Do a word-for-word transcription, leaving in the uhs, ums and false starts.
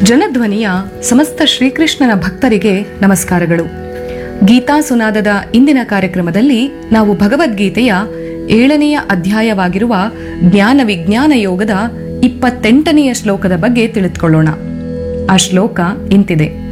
ಜನಧ್ವನಿಯ ಸಮಸ್ತ ಶ್ರೀಕೃಷ್ಣನ ಭಕ್ತರಿಗೆ ನಮಸ್ಕಾರಗಳು. ಗೀತಾ ಸುನಾದದ ಇಂದಿನ ಕಾರ್ಯಕ್ರಮದಲ್ಲಿ ನಾವು ಭಗವದ್ಗೀತೆಯ ಏಳನೆಯ ಅಧ್ಯಾಯವಾಗಿರುವ ಜ್ಞಾನ ವಿಜ್ಞಾನ ಯೋಗದ ಇಪ್ಪತ್ತೆಂಟನೆಯ ಶ್ಲೋಕದ ಬಗ್ಗೆ ತಿಳಿದುಕೊಳ್ಳೋಣ. ಆ ಶ್ಲೋಕ ಇಂತಿದೆ: